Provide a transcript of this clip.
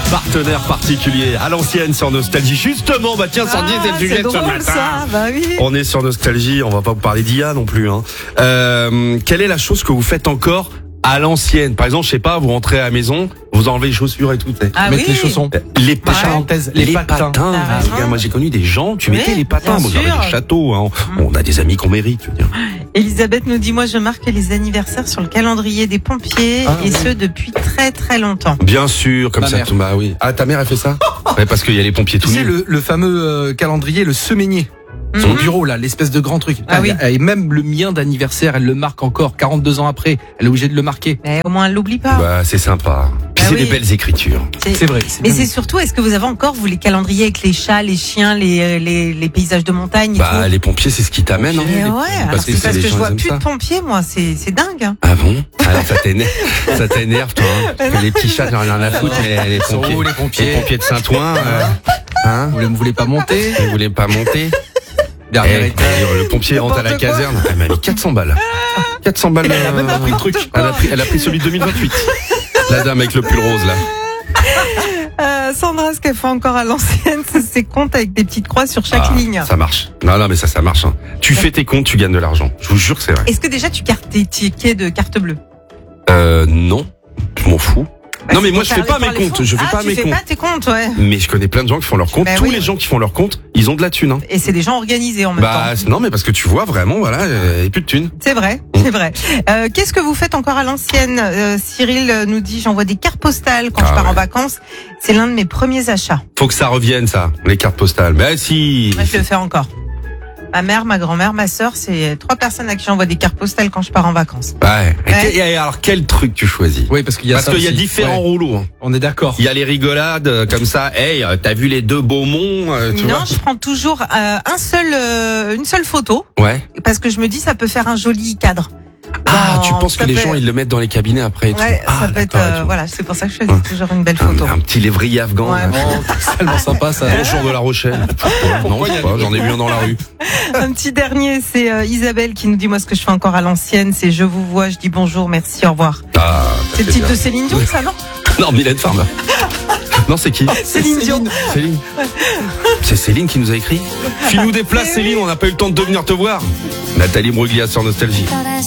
Partenaire particulier à l'ancienne sur Nostalgie. Justement, bah tiens, Sandy, c'est le sujet de ce matin. Ça, bah oui. On est sur Nostalgie, on va pas vous parler d'IA non plus. Quelle est la chose que vous faites encore à l'ancienne? Par exemple, je sais pas, vous rentrez à la maison, vous enlevez les chaussures et tout. Ah Mettre oui. les chaussons. Les patins. Les patins. Ah, Regarde, moi j'ai connu des gens, tu mettais Oui, les patins, bien vous avez sûr. des châteaux. Hein. On a des amis qu'on mérite, je veux dire. Elisabeth nous dit, moi je marque les anniversaires sur le calendrier des pompiers et ce depuis très très longtemps. Bien sûr, comme Ma ça. mère. Bah oui. Ah, ta mère elle fait ça? Ouais, parce qu'il y a les pompiers tout Tu sais, nus. le fameux calendrier, le semainier. Son bureau, là, l'espèce de grand truc. Ah oui. Et même le mien d'anniversaire, elle le marque encore 42 ans après. Elle est obligée de le marquer. Mais au moins elle l'oublie pas. Bah c'est sympa. Puis Ah c'est oui. des belles écritures. C'est vrai. Mais c'est surtout, est-ce que vous avez encore, vous, les calendriers avec les chats, les chiens, les paysages de montagne et Bah tout? les pompiers c'est ce qui t'amène. Hein. Mais ouais, alors que c'est parce les que je gens, vois ils aiment plus ça. de pompiers, moi, c'est dingue. Hein. Ah bon? Alors ça t'énerve toi. Hein. Parce que les petits chats j'en ai rien à foutre, mais les pompiers. où, les pompiers? Les pompiers de Saint-Ouen. Hein? Vous voulez pas monter? Vous voulez pas monter? Dernière Eh, étape. le pompier rentre à la N'importe quoi. caserne. Elle m'a mis 400 balles. 400 balles. Elle a même pas pris le truc. Elle a pris celui de 2028. La dame avec le pull rose là. Sandra, ce qu'elle fait encore à l'ancienne, c'est ses comptes avec des petites croix sur chaque Ah, ligne. Ça marche. Non, mais ça marche. Hein. Tu fais tes comptes, tu gagnes de l'argent. Je vous jure que c'est vrai. Est-ce que déjà tu cartes tes tickets de carte bleue? Non. Je m'en fous. Non, mais moi, je fais pas mes les comptes. fonds. Je fais Ah, pas tu mes fais comptes. pas tes comptes, ouais. Mais je connais plein de gens qui font leurs comptes. Bah Tous oui. les gens qui font leurs comptes, ils ont de la thune. Hein. Et c'est des gens organisés en même Bah, temps. non, mais parce que tu vois vraiment, voilà, il y a plus de thunes. C'est vrai, c'est vrai. Qu'est-ce que vous faites encore à l'ancienne? Cyril nous dit, j'envoie des cartes postales quand Ah je pars ouais. en vacances. C'est l'un de mes premiers achats. Faut que ça revienne, ça, les cartes postales. Bah, si. Moi, je le fais encore. Ma mère, ma grand-mère, ma sœur, c'est 3 personnes à qui j'envoie des cartes postales quand je pars en vacances. Ouais. Ouais. Et alors, quel truc tu choisis? Oui, parce qu'il y a Parce ça qu'il y a aussi. différents Ouais, rouleaux. Hein. on est d'accord. Il y a les rigolades comme ça. Hey, t'as vu les deux Beaumont tu Non, vois? je prends toujours une seule photo Ouais. parce que je me dis ça peut faire un joli cadre. Ah, Dans- tu penses que ça les peut- gens ils le mettent dans les cabinets après et tout. Ouais, Ah, ça peut être d'accord, et tout. voilà, c'est pour ça que je choisis toujours une belle photo. Un petit lévrier afghan. Ouais. là. Oh, c'est tellement sympa ça. Bonjour de La Rochelle. Non, je sais pas, j'en ai vu un dans la rue. Un petit dernier, c'est Isabelle qui nous dit moi ce que je fais encore à l'ancienne, c'est je vous vois, je dis bonjour, merci, au revoir. Ah, C'est le titre de Céline Dion, ça non? Non, Mylène Farmer. Non, c'est qui? Céline Dion. Céline. C'est Céline qui nous a écrit. File-nous des places, Céline, on n'a pas eu le temps de venir te voir. Nathalie Bruglia sur Nostalgie. Thought I